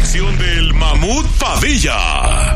sección del Mamut Padilla.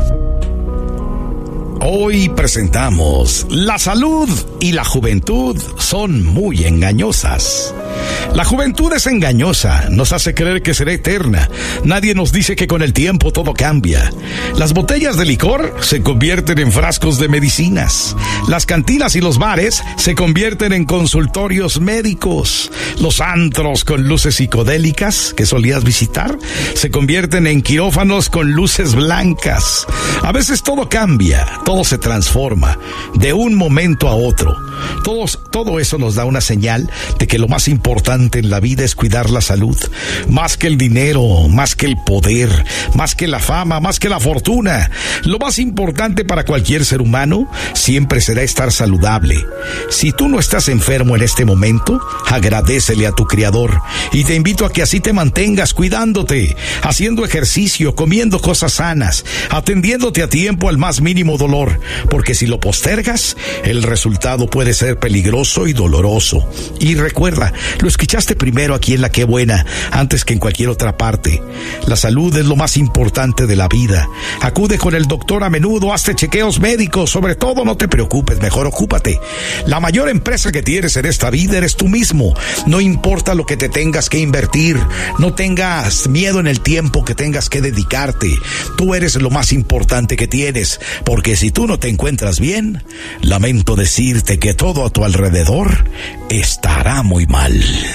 Hoy presentamos: la salud y la juventud son muy engañosas. La juventud es engañosa, nos hace creer que será eterna. Nadie nos dice que con el tiempo todo cambia. Las botellas de licor se convierten en frascos de medicinas. Las cantinas y los bares se convierten en consultorios médicos. Los antros con luces psicodélicas que solías visitar se convierten en quirófanos con luces blancas. A veces todo cambia, todo se transforma de un momento a otro. Todo eso nos da una señal de que lo más importante en la vida es cuidar la salud, más que el dinero, más que el poder, más que la fama, más que la fortuna. Lo más importante para cualquier ser humano siempre será estar saludable. Si tú no estás enfermo en este momento, agradécele a tu Creador y te invito a que así te mantengas cuidándote, haciendo ejercicio, comiendo cosas sanas, atendiéndote a tiempo al más mínimo dolor, porque si lo postergas, el resultado puede ser peligroso y doloroso. Y recuerda, lo escuchaste primero aquí en La Qué Buena, antes que en cualquier otra parte. La salud es lo más importante de la vida. Acude con el doctor a menudo, hazte chequeos médicos, sobre todo no te preocupes, mejor ocúpate. La mayor empresa que tienes en esta vida eres tú mismo. No importa lo que te tengas que invertir, no tengas miedo en el tiempo que tengas que dedicarte. Tú eres lo más importante que tienes, porque si tú no te encuentras bien, lamento decirte que todo a tu alrededor estará muy mal.